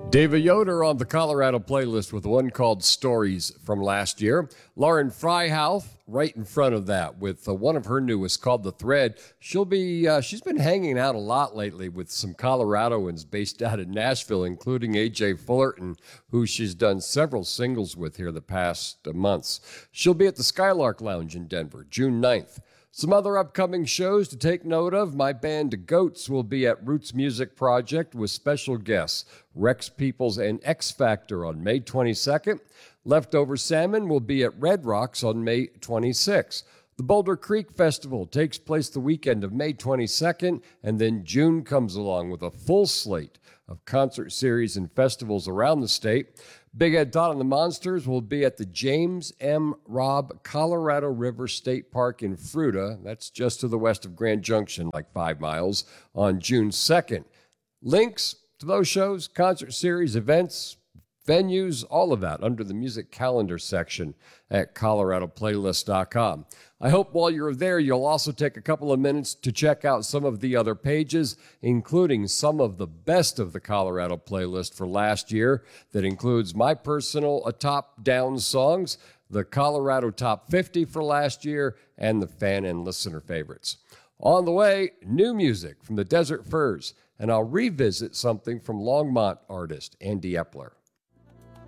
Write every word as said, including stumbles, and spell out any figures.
David Yoder on the Colorado playlist with one called Stories from last year. Lauren Freihoff right in front of that with uh, one of her newest called The Thread. She'll be, uh, she's been hanging out a lot lately with some Coloradoans based out in Nashville, including A J Fullerton, who she's done several singles with here the past uh, months. She'll be at the Skylark Lounge in Denver, June ninth. Some other upcoming shows to take note of. My band Goats will be at Roots Music Project with special guests Rex Peoples and X Factor on May twenty-second. Leftover Salmon will be at Red Rocks on May twenty-sixth. The Boulder Creek Festival takes place the weekend of May twenty-second, and then June comes along with a full slate of concert series and festivals around the state. Big Ed Todd and the Monsters will be at the James M. Robb Colorado River State Park in Fruita. That's just to the west of Grand Junction, like five miles, on June second. Links to those shows, concert series, events, venues, all of that under the music calendar section at colorado playlist dot com. I hope while you're there, you'll also take a couple of minutes to check out some of the other pages, including some of the best of the Colorado playlist for last year. That includes my personal uh, top-down songs, the Colorado Top fifty for last year, and the fan and listener favorites. On the way, new music from the Desert Furs, and I'll revisit something from Longmont artist Andy Epler.